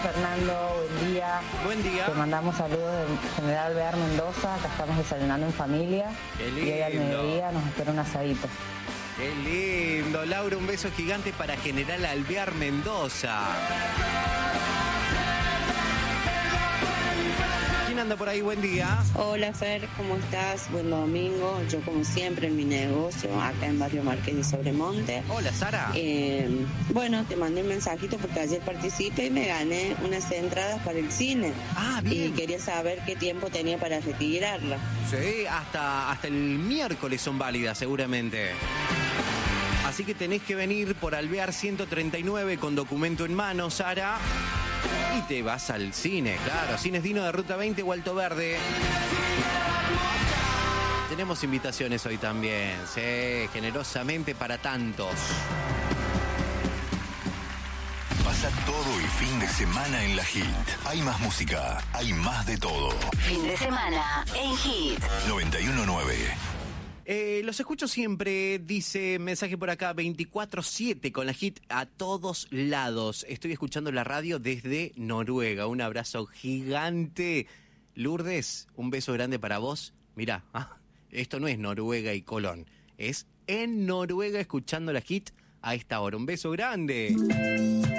Fernando, buen día. Buen día. Te mandamos saludos del General Bear Mendoza. Acá estamos desayunando en familia. Qué Y hoy al lindo. mediodía nos espera un asadito. Qué lindo, Laura, un beso gigante para General Alvear Mendoza. ¿Quién anda por ahí? Buen día. Hola Fer, ¿cómo estás? Buen domingo. Yo como siempre en mi negocio, acá en Barrio Marqués de Sobremonte. Hola, Sara. Bueno, te mandé un mensajito porque ayer participé y me gané unas entradas para el cine. Ah, Y bien. quería saber qué tiempo tenía para retirarla. Sí, hasta el miércoles son válidas seguramente. Así que tenés que venir por Alvear 139 con documento en mano, Sara. Y te vas al cine, claro. Cines Dino de Ruta 20 o Alto Verde. Tenemos invitaciones hoy también, sí, generosamente para tantos. Pasa todo el fin de semana en la Hit. Hay más música, hay más de todo. Fin de semana en Hit. 91.9. Los escucho siempre, dice mensaje por acá, 24/7 con la Hit a todos lados. Estoy escuchando la radio desde Noruega. Un abrazo gigante. Lourdes, un beso grande para vos. Mirá, esto no es Noruega y Colón. Es en Noruega escuchando la Hit a esta hora. Un beso grande.